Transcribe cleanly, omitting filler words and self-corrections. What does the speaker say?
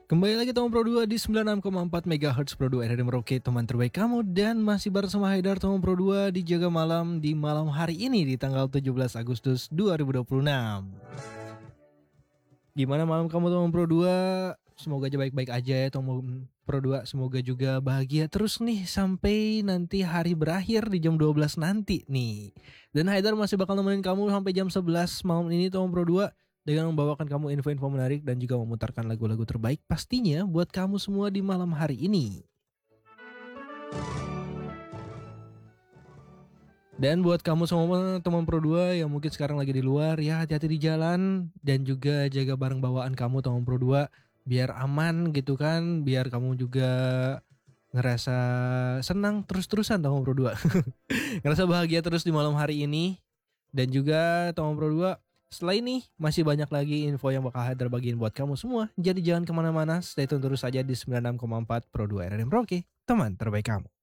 Kembali lagi teman Pro 2 di 96,4 MHz Pro 2 RRD Merauke, teman terbaik kamu. Dan masih bersama Haidar teman Pro 2 di Jaga Malam di malam hari ini di tanggal 17 Agustus 2026. Gimana malam kamu teman Pro 2? Semoga aja baik-baik aja ya teman Pro 2. Semoga juga bahagia terus nih sampai nanti hari berakhir di jam 12 nanti nih. Dan Haidar masih bakal nemenin kamu sampai jam 11 malam ini teman Pro 2. Dengan membawakan kamu info-info menarik dan juga memutarkan lagu-lagu terbaik pastinya buat kamu semua di malam hari ini. Dan buat kamu semua teman Pro 2 yang mungkin sekarang lagi di luar, ya hati-hati di jalan dan juga jaga barang bawaan kamu teman Pro 2 biar aman gitu kan, biar kamu juga ngerasa senang terus-terusan teman Pro 2. Ngerasa bahagia terus di malam hari ini. Dan juga teman Pro 2, setelah ini masih banyak lagi info yang bakal Haidar bagiin buat kamu semua. Jadi jangan kemana-mana, stay tune terus saja di 96,4 Pro 2 RRD Merauke, teman terbaik kamu.